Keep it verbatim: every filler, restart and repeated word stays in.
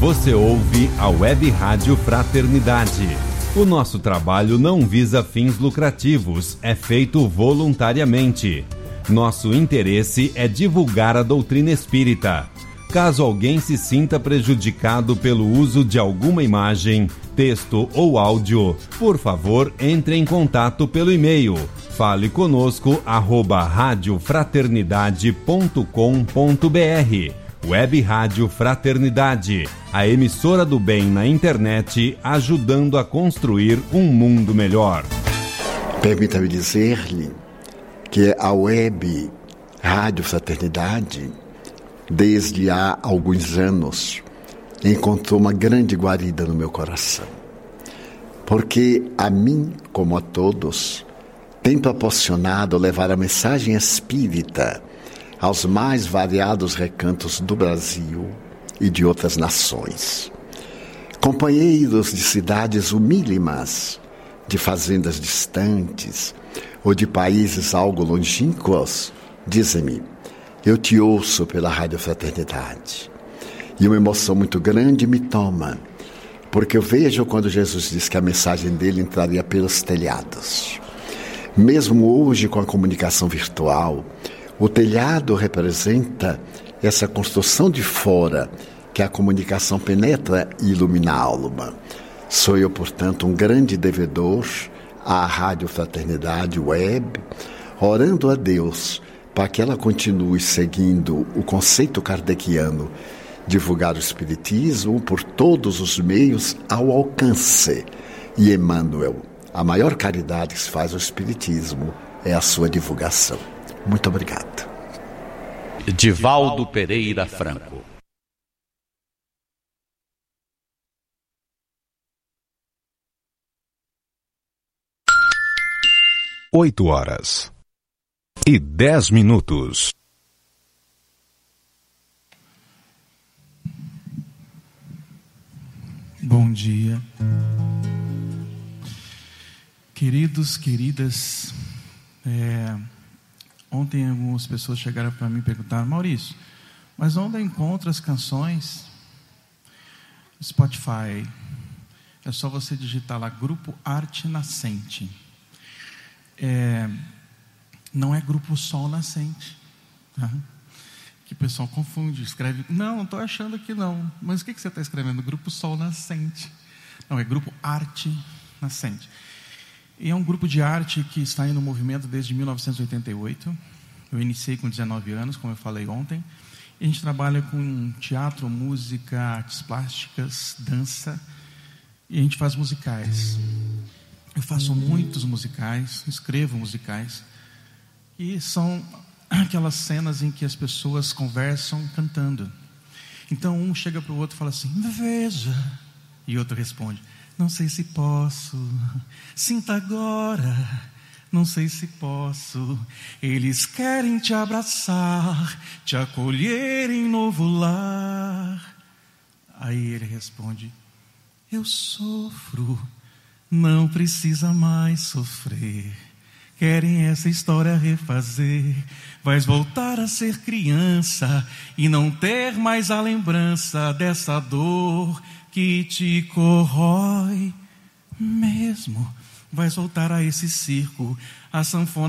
Você ouve a Web Rádio Fraternidade. O nosso trabalho não visa fins lucrativos, é feito voluntariamente. Nosso interesse é divulgar a doutrina espírita. Caso alguém se sinta prejudicado pelo uso de alguma imagem, texto ou áudio, por favor, entre em contato pelo e-mail. Fale conosco, arroba radiofraternidade ponto com ponto br. Web Rádio Fraternidade, a emissora do bem na internet, ajudando a construir um mundo melhor. Permita-me dizer-lhe que a Web Rádio Fraternidade, desde há alguns anos, encontrou uma grande guarida no meu coração. Porque a mim, como a todos, tem proporcionado levar a mensagem espírita aos mais variados recantos do Brasil e de outras nações. Companheiros de cidades humílimas, de fazendas distantes ou de países algo longínquos, dizem-me: eu te ouço pela Rádio Fraternidade. E uma emoção muito grande me toma, porque eu vejo quando Jesus disse que a mensagem dele entraria pelos telhados. Mesmo hoje, com a comunicação virtual, o telhado representa essa construção de fora que a comunicação penetra e ilumina a alma. Sou eu, portanto, um grande devedor à Rádio Fraternidade Web, orando a Deus para que ela continue seguindo o conceito kardeciano, divulgar o Espiritismo por todos os meios ao alcance. E Emmanuel, a maior caridade que se faz ao Espiritismo é a sua divulgação. Muito obrigado. Divaldo Pereira Franco. Oito horas e dez minutos. Bom dia. Queridos, queridas, é... Ontem algumas pessoas chegaram para mim e perguntaram: Maurício, mas onde eu encontro as canções? Spotify. É só você digitar lá Grupo Arte Nascente. É, não é Grupo Sol Nascente, tá? Que o pessoal confunde, escreve. Não, não estou achando aqui não. Mas o que, que você está escrevendo? Grupo Sol Nascente. Não, é Grupo Arte Nascente. E é um grupo de arte que está aí no movimento desde mil novecentos e oitenta e oito. Eu iniciei com dezenove anos, como eu falei ontem. E a gente trabalha com teatro, música, artes plásticas, dança. E a gente faz musicais. Eu faço muitos musicais, escrevo musicais. E são aquelas cenas em que as pessoas conversam cantando. Então um chega para o outro e fala assim: veja. E outro responde: não sei se posso, sinta agora, não sei se posso. Eles querem te abraçar, te acolher em novo lar. Aí ele responde: eu sofro, não precisa mais sofrer. Querem essa história refazer. Vais voltar a ser criança e não ter mais a lembrança dessa dor que te corrói mesmo. Vais voltar a esse circo, a sanfona